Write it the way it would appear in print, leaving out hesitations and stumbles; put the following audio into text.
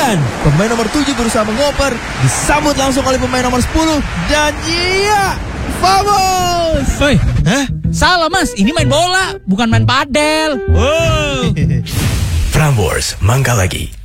Dan pemain nomor 7 berusaha mengoper, disambut langsung oleh pemain nomor 10. Dan iya, vamos! Woi, salah mas, ini main bola, bukan main padel. Oh. Prambors, Mangga Lagi.